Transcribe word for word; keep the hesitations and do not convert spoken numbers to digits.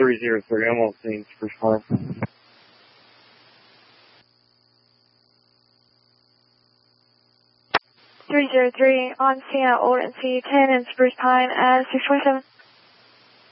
three zero three, I'm on scene, Spruce Pine. three zero three, on scene at Old N C ten and Spruce Pine at six twenty-seven.